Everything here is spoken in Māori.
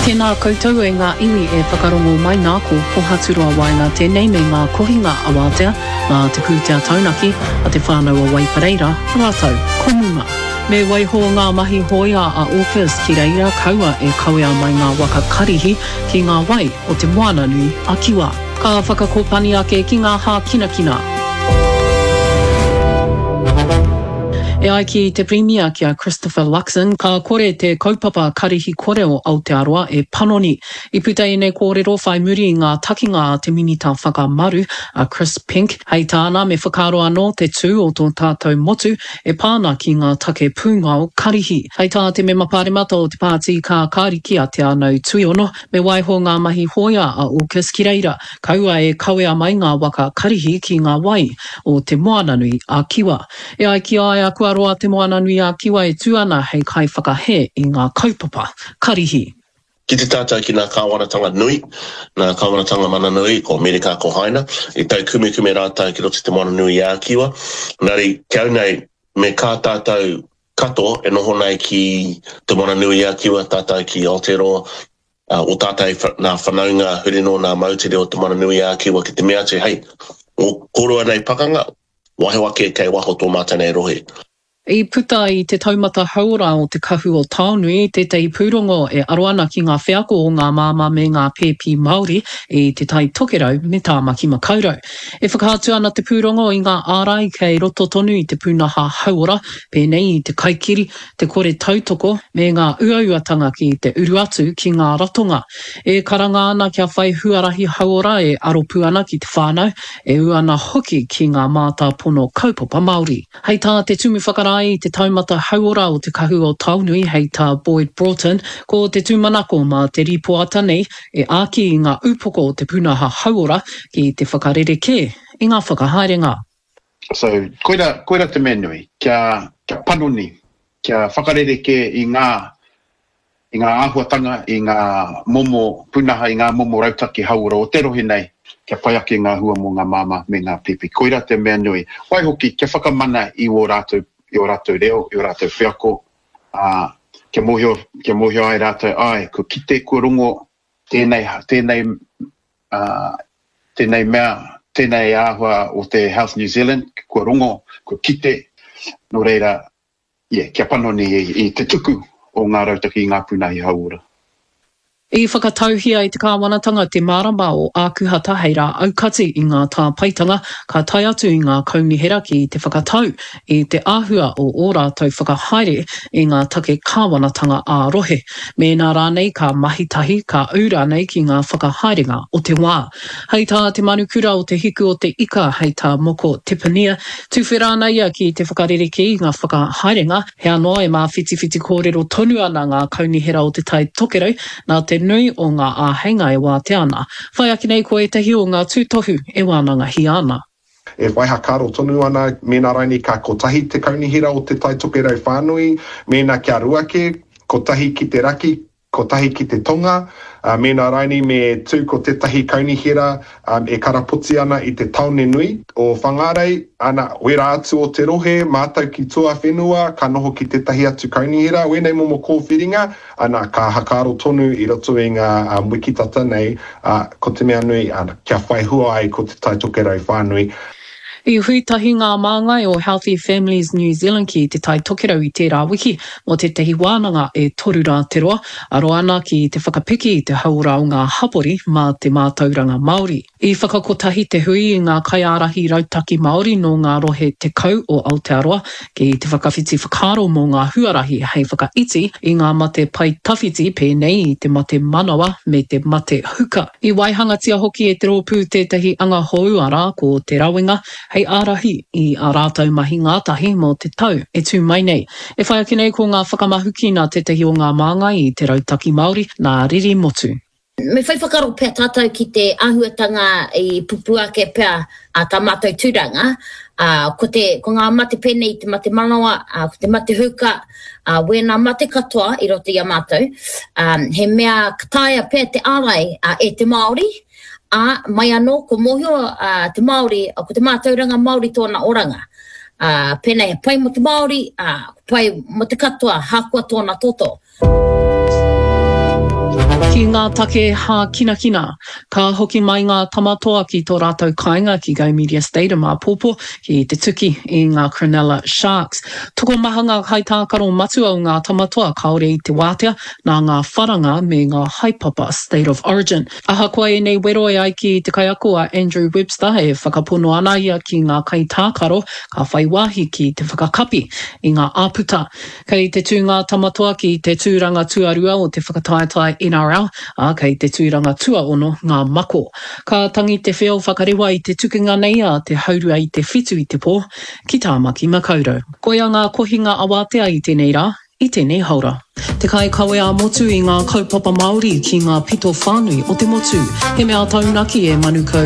Tēnā koutou e ngā iwi e whakarongo mai nā ko pohaturua wainga tēnei me ngā kohinga awatea, ngā te pūtea taunaki, a te whānau a Waipareira, rātou, komunga. Me waiho ngā mahi hoia a Orcas ki reira kaua e kawea mai ngā waka karihi ki ngā wai o te moana nui a Kiwa. Ka whakakopani ake ki ngā hā kinakina. E ai ki te premia ki a Christopher Luxon, ka kore te kaupapa karihi kore o Aotearoa e Panoni. I puta i nei kōrero whai muri i ngā takinga a te minita whakamaru a Chris Pink. Hei tāna me whakaro anō te tū o tō tātou motu e pāna ki ngā take pūnga o karihi. Hei tā te me maparemata o te pāti ka kāriki a te anau tuiono me waiho ngā mahi hoia a Orcas ki reira. Kaua e kawea mai ngā waka karihi ki ngā wai o te moananui a Kiwa. E ai ki ai a kua roa te moana nui a Kiwa e tuana hei kai whakahe i ngā kaupapa karihi. Ki te tātou ki ngā kāwanatanga nui, ngā kāwanatanga mana nui, ko Amerika ko Haina, i tau kume rātou ki roto te moana nui a Kiwa. Nari, kia nei, me kā tātou kato e noho nei ki te moana nui a Kiwa, tātou ki Aotearoa, o tātou nā whanaunga hurino nā mautere o te moana nui a Kiwa ki te mea te, hei, o koroa nei pakanga, wahe wake kei waho tō mātanei rohe. I puta i te taumata haura o te kahu o Taonui, te tei pūrongo e aroana ki ngā whiako o ngā māma me ngā pēpi Māori i te tai tokerau me tāmaki makaurau. E whakahatu ana te pūrongo i ngā ārai kei roto tonu i te pūnaha haura, pēnei i te kaikiri, te kore tautoko me ngā uauatanga ki te uruatu ki ngā ratonga. E karanga ana kia whai huarahi haura e aropu ana ki te whānau, e uana hoki ki ngā mātā pono kaupapa Māori. Hei tā te tumu whakara i te taumata hauora o te kahu o Taunui hei tā Boyd Broughton, ko te tūmanako ma te ripoata nei e āki i ngā upoko o te pūnaha hauora ki te whakarereke i ngā whakahaerenga. So, koira te menui, kia panoni, kia whakarereke i ngā āhuatanga, i ngā momo pūnaha, i ngā momo rautaki hauora o te rohi nei, kia pai ake ngā hua mo ngā mama me ngā pipi. Koira te menui, wai hoki, kia whakamana i o rātou reo, i o rātou whiako, kia mohio ai rātou ai, ko kite, ko rongo, tēnei mea, tēnei āhua o te Health New Zealand, ko rongo, ko kite, no reira, kia panoni i te tuku o ngā rautaki i ngā pūnahi hauora. I whakatauhia i te kāwanatanga te marama o ākuhata hei rā aukati i ngā tāpaitanga, ka tai atu i ngā kaunihera ki te whakatau i te āhua o ō rātou whakahaere i ngā take kāwanatanga ā-rohe. Me nā rānei ka mahitahi, ka ura nei ki ngā whakahaerenga o te wā. Hei tā te manukura o te hiku o te ika hei tā moko Tepania, tuwhera nei ki te whakarereke i ngā whakahaerenga, he anoa e mā whiti kōrero tonu ana ngā kaunihera o te tai tokerau, nā te nui o ngā āhenga e wā te ana. Whai aki nei ko e tahi o ngā tūtohu e wānanga hi ana. E waiha karo tonu ana, mēnā raini ka kotahi te kaunihira o te tai tokerau whānui, mēnā kia ruake, kotahi ki te raki, kotahi ki te tonga, mēnā raini me tū ko tētahi kaunihira e karapoti ana i te taone nui o whangarei, ana wera atu o te rohe, mātau ki tua whenua, ka noho ki tētahi atu kaunihira, wenei momo kōwhiringa, ana ka hakaro tonu i roto i ngā wikitata nei, ko te mea nui, kia whai hua ai ko te tai tokerau whānui. I huitahi ngā māngai o Healthy Families New Zealand ki te tai tokerau i tērā wiki mo te tehi wānanga e toru rā te roa, aro ana ki te whakapiki i te haura o ngā hapori mā te mātauranga Māori. I whakakotahi te hui i ngā kaiārahi rautaki Māori no ngā rohe te kau o Aotearoa ki te whakawhiti whakaro mō ngā huarahi hei whakaiti i ngā mate pai tawhiti pēnei i te mate manawa me te mate huka. I waihangatia hoki e te rōpū tētahi anga houara ko te rawinga, hei ārahi i a rātou mahi ngātahi mō te tau e tū mai nei. E whai aki nei ko ngā whakamahuki nā tētahi o ngā māngai i te rautaki Māori nā riri motu. Me whai whakaro pēr tātou ki te āhuatanga i pupu ake pēr a tā mātou tūranga, ko ngā mate pēnei te mate manawa, ko te mate huka, wēnā mate katoa i roto i a mātou, he mea kataia pēr te ārai e te Māori, mai anō ko mohio te Māori, ko te mātauranga Māori tōna oranga. Pēnei, pai mo te Māori, pai mo te katoa, hākua tōna toto. Ki ngā take ha kina kina, ka hoki mai ngā tamatoa ki tō rātou kāinga ki Go Media Stadium a Pōpō ki te tuki i ngā Cronulla Sharks. Toko maha ngā haitākaro matu au ngā tamatoa kaore i te wātea nā ngā wharanga me ngā haipapa State of Origin. Aha koa e nei weroe ai ki te kaiako a Andrew Webster e whakapono ana ia ki ngā kaitākaro ka whai wāhi ki te whakakapi i ngā āputa. Kei te tū ngā tamatoa ki te tūranga tuarua o te whakataetai NRL, kei te tūranga tuaono ngā mako. Ka tangi te wheo whakarewa i te tukinga nei a te haurua i te whitu i te pō, ki tāmaki makaurau. Koia ngā kohinga awatea i tēnei rā, i tēnei haura. Te kai kawe a motu i ngā kaupapa Māori ki ngā pito whānui o te motu. He mea taunaki e manuka